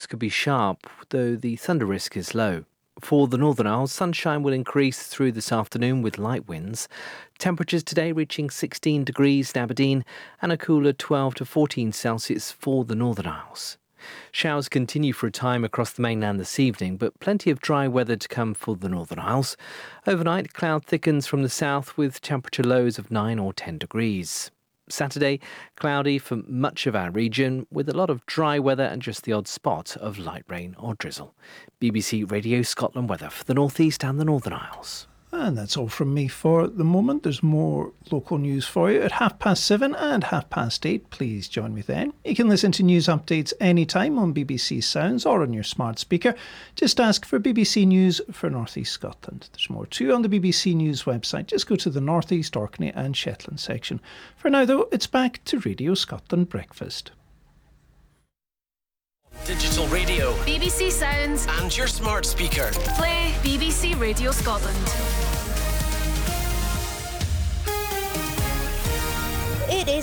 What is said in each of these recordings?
could be sharp, though the thunder risk is low. For the Northern Isles, sunshine will increase through this afternoon with light winds. Temperatures today reaching 16 degrees in Aberdeen and a cooler 12 to 14 Celsius for the Northern Isles. Showers continue for a time across the mainland this evening, but plenty of dry weather to come for the Northern Isles. Overnight, cloud thickens from the south with temperature lows of 9 or 10 degrees. Saturday, cloudy for much of our region, with a lot of dry weather and just the odd spot of light rain or drizzle. BBC Radio Scotland weather for the North East and the Northern Isles. And that's all from me for the moment. There's more local news for you at 7:30 and 8:30. Please join me then. You can listen to news updates anytime on BBC Sounds or on your smart speaker. Just ask for BBC News for North East Scotland. There's more too on the BBC News website. Just go to the North East, Orkney and Shetland section. For now though, it's back to Radio Scotland Breakfast. Digital radio, BBC Sounds and your smart speaker. Play BBC Radio Scotland. It is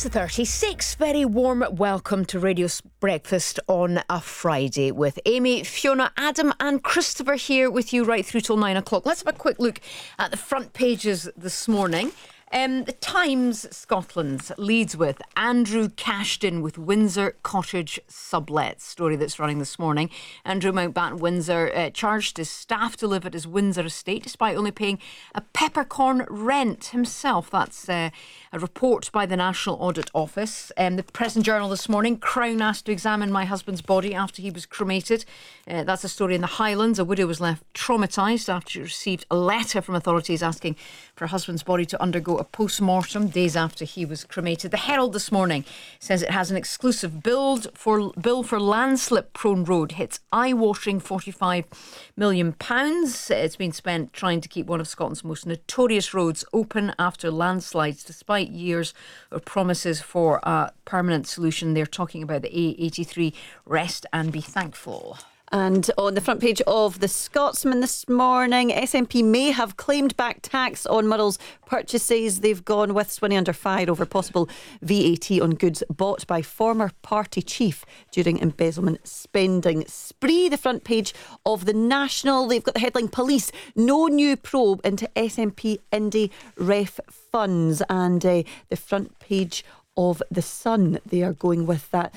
6:36. Very warm welcome to Radio Breakfast on a Friday with Amy, Fiona, Adam and Christopher here with you right through till 9 o'clock. Let's have a quick look at the front pages this morning. The Times Scotland leads with Andrew cashed in with Windsor Cottage sublet. Story that's running this morning. Andrew Mountbatten Windsor charged his staff to live at his Windsor estate despite only paying a peppercorn rent himself. That's a report by the National Audit Office. The Press and Journal this morning. Crown asked to examine my husband's body after he was cremated. That's a story in the Highlands. A widow was left traumatised after she received a letter from authorities asking for her husband's body to undergo a post-mortem days after he was cremated. The Herald this morning says it has an exclusive bill for landslip-prone road hits eye-watering £45 million. It's been spent trying to keep one of Scotland's most notorious roads open after landslides, despite years of promises for a permanent solution. They're talking about the A83 Rest and Be Thankful. And on the front page of the Scotsman this morning, SNP may have claimed back tax on Murrell's purchases. They've gone with Swinney under fire over possible VAT on goods bought by former party chief during embezzlement spending spree. The front page of the National, they've got the headline, Police, no new probe into SNP Indie ref funds. And the front page of the Sun, they are going with that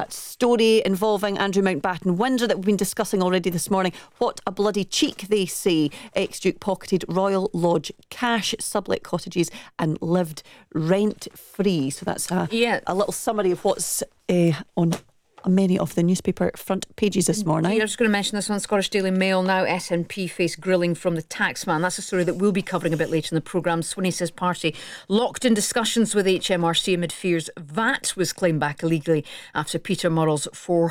story involving Andrew Mountbatten Windsor that we've been discussing already this morning. What a bloody cheek, they say. Ex-Duke pocketed Royal Lodge cash, sublet cottages and lived rent-free. So that's a little summary of what's on many of the newspaper front pages this morning. I'm just going to mention this one. Scottish Daily Mail now. SNP face grilling from the taxman. That's a story that we'll be covering a bit later in the programme. Swinney says party locked in discussions with HMRC amid fears VAT was claimed back illegally after Peter Murrell's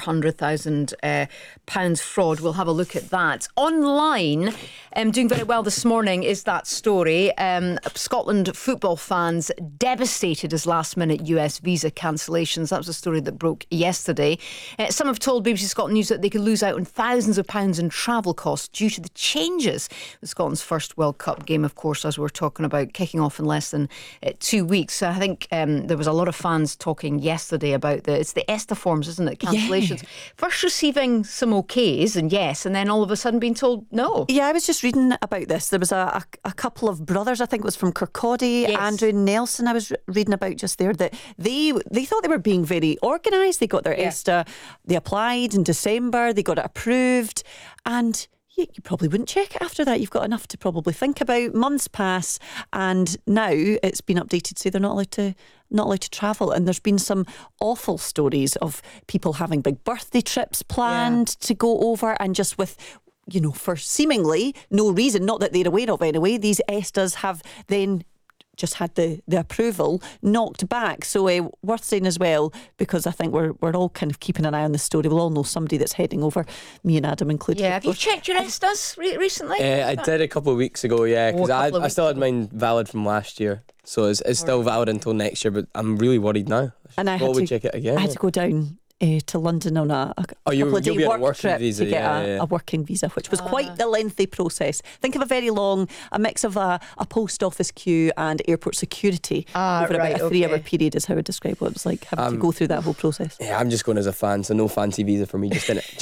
£400,000 fraud. We'll have a look at that. Online, doing very well this morning is that story. Scotland football fans devastated as last minute US visa cancellations. That was a story that broke yesterday. Some have told BBC Scotland News that they could lose out on thousands of pounds in travel costs due to the changes with Scotland's first World Cup game, of course, as we're talking about, kicking off in less than 2 weeks. So I think there was a lot of fans talking yesterday about it's the ESTA forms, isn't it? Cancellations. Yeah. First receiving some okays and yes, and then all of a sudden being told no. Yeah, I was just reading about this. There was a couple of brothers, I think it was from Kirkcaldy, yes. Andrew Nelson, I was reading about just there, that they thought they were being very organised. They got their ESTA. They applied in December, they got it approved, and you probably wouldn't check it after that. You've got enough to probably think about. Months pass, and now it's been updated to say they're not allowed to travel. And there's been some awful stories of people having big birthday trips planned to go over, and just with, for seemingly no reason, not that they're aware of anyway, these ESTAs have then just had the approval knocked back. So worth saying as well, because I think we're all kind of keeping an eye on the story. We'll all know somebody that's heading over, me and Adam included. Yeah, have you checked your ESTAs recently? I did a couple of weeks ago, because I still had mine valid from last year. So it's still valid until next year, but I'm really worried now. And I had to check it again. I had to go down to London on a couple of day work trip visa, to get a working visa, which was quite the lengthy process. Think of a very long, a mix of a post office queue and airport security over about a 3 hour period is how I would describe what it was like having to go through that whole process. Yeah, I'm just going as a fan, so no fancy visa for me, just